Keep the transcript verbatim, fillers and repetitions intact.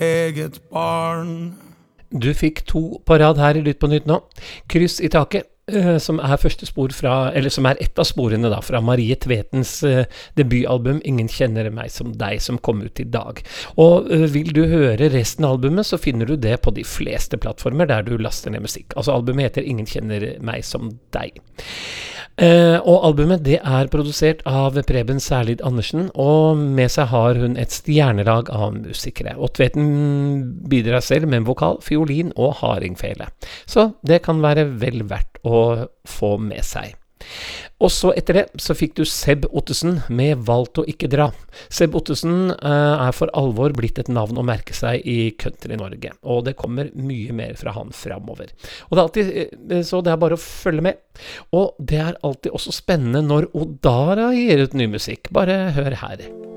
eget barn. Du fikk to på rad her i Lytt på nytt nå. Kryss i taket, eh, som er første spor fra, eller som er ett av sporene da, fra Marie Tvetens eh, debutalbum Ingen kjenner meg som deg, som kom ut i dag. Og eh, vil du høre resten av albumet, så finner du det på de fleste plattformer der du laster ned musikk. Altså albumet heter Ingen kjenner meg som deg. Eh, og albumet det er produsert av Preben Særlid Andersen, og med seg har hun et stjernelag av musikere. Og Tveten bidrar selv med en vokal, fiolin og hardingfele. Så det kan være vel verdt å få med seg. Og så etter det så fikk du Seb Ottesen med Valgt å ikke dra. Seb Ottesen eh, er for alvor blitt et navn å merke seg i Country Norge, og det kommer mye mer fra han fremover. Og det er alltid, eh, så det er bare å følge med. Og det er alltid også spennende når Odara gir ut ny musikk. Bare hør her.